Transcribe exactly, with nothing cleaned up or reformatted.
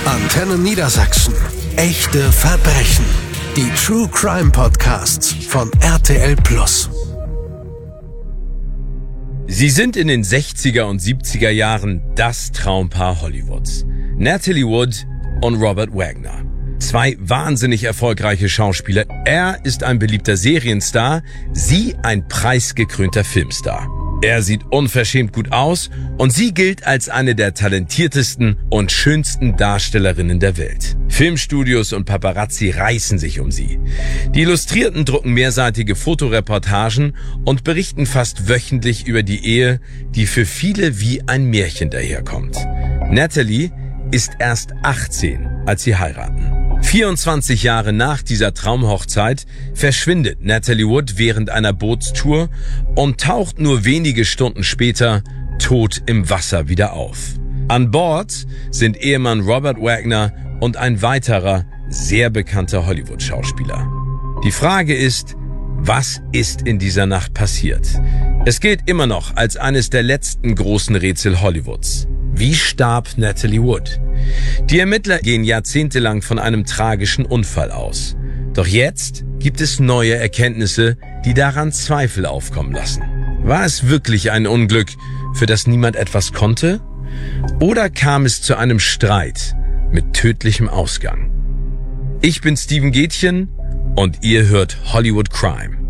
Antenne Niedersachsen. Echte Verbrechen. Die True Crime Podcasts von R T L Plus. Sie sind in den sechziger und siebziger Jahren das Traumpaar Hollywoods. Natalie Wood und Robert Wagner. Zwei wahnsinnig erfolgreiche Schauspieler. Er ist ein beliebter Serienstar, sie ein preisgekrönter Filmstar. Er sieht unverschämt gut aus und sie gilt als eine der talentiertesten und schönsten Darstellerinnen der Welt. Filmstudios und Paparazzi reißen sich um sie. Die Illustrierten drucken mehrseitige Fotoreportagen und berichten fast wöchentlich über die Ehe, die für viele wie ein Märchen daherkommt. Natalie ist erst achtzehn, als sie heiraten. vierundzwanzig Jahre nach dieser Traumhochzeit verschwindet Natalie Wood während einer Bootstour und taucht nur wenige Stunden später tot im Wasser wieder auf. An Bord sind Ehemann Robert Wagner und ein weiterer, sehr bekannter Hollywood-Schauspieler. Die Frage ist, was ist in dieser Nacht passiert? Es gilt immer noch als eines der letzten großen Rätsel Hollywoods. Wie starb Natalie Wood? Die Ermittler gehen jahrzehntelang von einem tragischen Unfall aus. Doch jetzt gibt es neue Erkenntnisse, die daran Zweifel aufkommen lassen. War es wirklich ein Unglück, für das niemand etwas konnte? Oder kam es zu einem Streit mit tödlichem Ausgang? Ich bin Steven Gätchen und ihr hört Hollywood Crime.